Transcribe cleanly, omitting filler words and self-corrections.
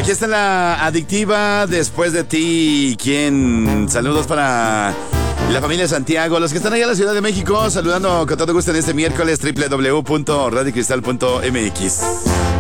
Aquí está la adictiva después de ti. ¿Quién? Saludos para la familia Santiago, los que están allá en la Ciudad de México, saludando con todo gusto en este miércoles, www.radiocristal.mx.